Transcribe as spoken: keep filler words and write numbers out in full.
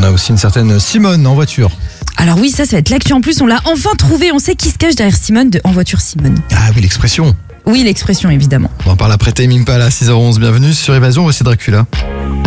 a aussi une certaine Simone en voiture. Alors oui, ça, ça va être l'actu en plus. On l'a enfin trouvé. On sait qui se cache derrière Simone de En voiture Simone. Ah oui, l'expression. Oui, l'expression, évidemment. On en parle après Tame Impala à six heures onze. Bienvenue sur Évasion, voici Dracula.